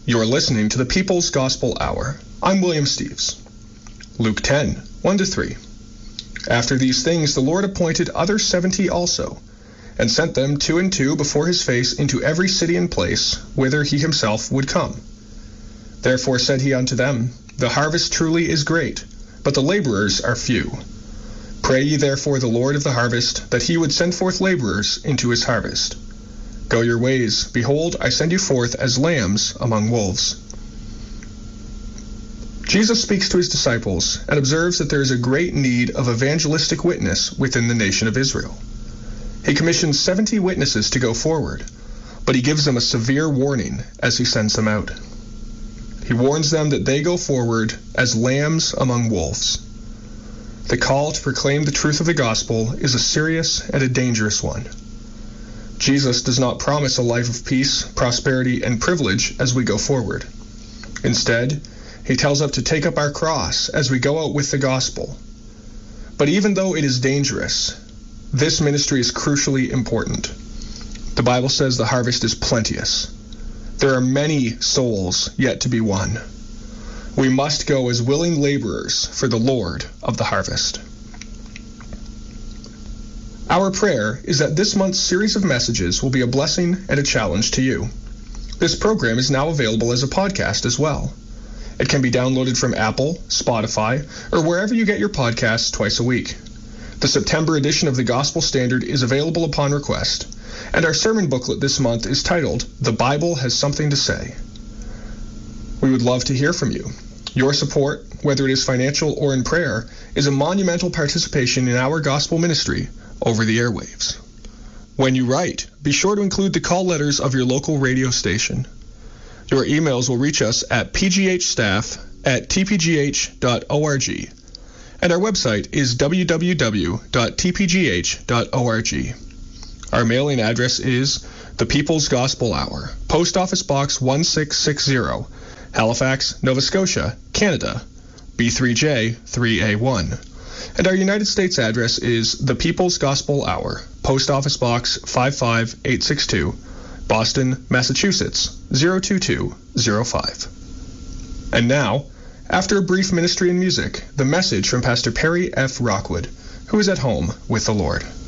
You're listening to the People's Gospel Hour. I'm William Steves. Luke 10, 1-3. After these things the Lord appointed other 70 also, and sent them 2 and 2 before his face into every city and place whither he himself would come. Therefore said he unto them, The harvest truly is great, but the laborers are few. Pray ye therefore the Lord of the harvest, that he would send forth laborers into his harvest. Go your ways, behold, I send you forth as lambs among wolves. Jesus speaks to his disciples and observes that there is a great need of evangelistic witness within the nation of Israel. He commissions 70 witnesses to go forward, but he gives them a severe warning as he sends them out. He warns them that they go forward as lambs among wolves. The call to proclaim the truth of the gospel is a serious and a dangerous one. Jesus does not promise a life of peace, prosperity, and privilege as we go forward. Instead, he tells us to take up our cross as we go out with the gospel. But even though it is dangerous, this ministry is crucially important. The Bible says the harvest is plenteous. There are many souls yet to be won. We must go as willing laborers for the Lord of the harvest. Our prayer is that this month's series of messages will be a blessing and a challenge to you. This program is now available as a podcast as well. It can be downloaded from Apple, Spotify, or wherever you get your podcasts twice a week. The September edition of the Gospel Standard is available upon request, and our sermon booklet this month is titled, The Bible Has Something to Say. We would love to hear from you. Your support, whether it is financial or in prayer, is a monumental participation in our gospel ministry over the airwaves. When you write, be sure to include the call letters of your local radio station. Your emails will reach us at pghstaff@tpgh.org, and our website is www.tpgh.org. Our mailing address is The People's Gospel Hour, Post Office Box 1660, Halifax, Nova Scotia, Canada, B3J 3A1. And our United States address is The People's Gospel Hour, Post Office Box 55862, Boston, Massachusetts 02205. And now, after a brief ministry and music, the message from Pastor Perry F. Rockwood, who is at home with the Lord.